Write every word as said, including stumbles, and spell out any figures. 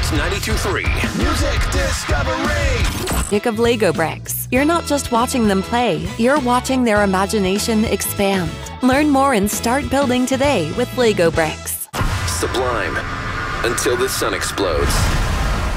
Rocks ninety-two point three. Music Discovery. Stick of Lego bricks. You're not just watching them play, you're watching their imagination expand. Learn more and start building today with Lego bricks. Sublime. Until the sun explodes.